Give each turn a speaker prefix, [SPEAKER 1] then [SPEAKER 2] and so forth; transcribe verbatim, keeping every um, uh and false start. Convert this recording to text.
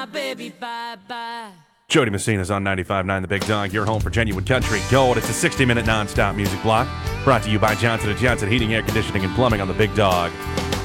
[SPEAKER 1] baby bye-bye.
[SPEAKER 2] Jody Messina's on ninety-five point nine The Big Dog, your home for genuine country gold. It's a sixty-minute non-stop music block brought to you by Johnson and Johnson Heating, Air Conditioning, and Plumbing on The Big Dog.